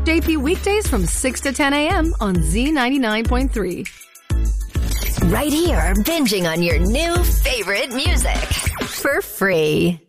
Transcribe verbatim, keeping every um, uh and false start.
J P weekdays from six to ten a.m. on Z ninety-nine point three. Right here, binging on your new favorite music for free.